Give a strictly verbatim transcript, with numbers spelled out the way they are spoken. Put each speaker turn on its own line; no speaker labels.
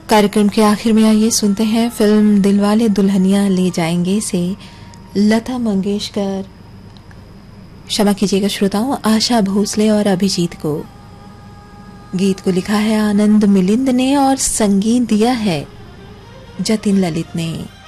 कार्यक्रम के आखिर में आइए सुनते हैं फिल्म दिलवाले दुल्हनिया ले जाएंगे से लता मंगेशकर, क्षमा कीजिएगा श्रोताओं, आशा भोसले और अभिजीत को। गीत को लिखा है आनंद मिलिंद ने और संगीत दिया है जतिन ललित ने।